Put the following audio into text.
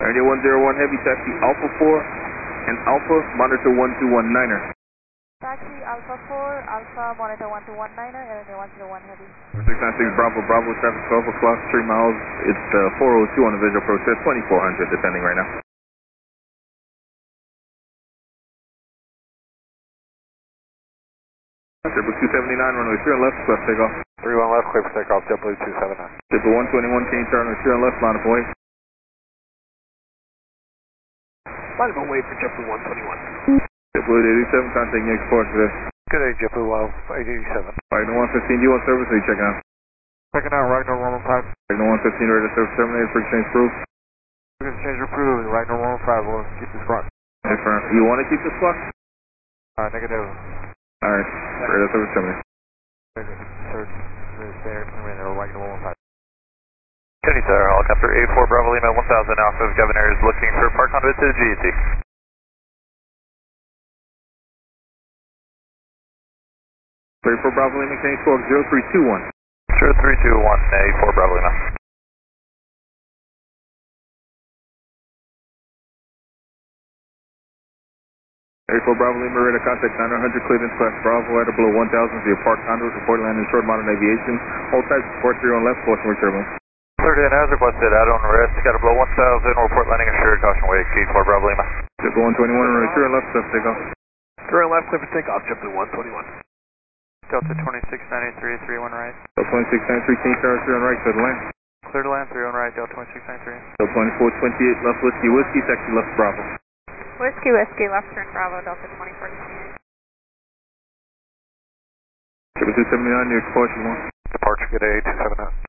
Radio 101 Heavy, taxi Alpha 4 and Alpha, monitor 1219er. Taxi Alpha 4, Alpha, monitor 1219er, Area 101 Heavy. 696 Bravo, Bravo, traffic 12 o'clock, 3 miles. It's 402 on the visual approach, 2400 descending right now. Triple 279, runway 3 on left, left takeoff. 31 left, clear for takeoff, JetBlue 279. Triple 121, change turn, runway 3 on left, line up and wait. Line up and wait for JetBlue 121. JetBlue 87, contacting next port today. Good day, JetBlue 887. Ragnar 115, do you want service or you checking out? Checking out, Ragnar 115. Ragnar 115, ready to service terminated, for exchange proof. We can change your approved, Ragnar 115, we'll keep this front. Confirm. You want to keep this slot? Negative. Alright, ready to service terminated. Search is there, Ragnar 115. Kenny Tower, helicopter 84 Bravo Lima 1000 Alpha, Governor is looking for park conduit to the GET. Clear for Bravo Lima, can you squawk 0321? 0321, 84 Bravo Lima. For Bravo Lima, ready to contact 900 Cleveland class Bravo at or below 1000 via park conduit, report landing short modern aviation. Hold tight, support 3 on left, caution with turbulence. Cleared in as requested, out on rest, got a below 1000, report landing assured, caution wake, 84 Bravo Lima. JetBlue 121, runway 3 on left, left takeoff. 3 on left, clear for takeoff, JetBlue 121. Delta 2693, 31 right. Delta 2693, change turn 3 on right, clear to land. Clear to land, 3 on right, Delta 2693. Delta 2428, left whiskey, whiskey, taxi left Bravo. Whiskey, Whiskey, left turn Bravo, Delta 2428. Triple 279, near departure 1. Departure, good day, 279.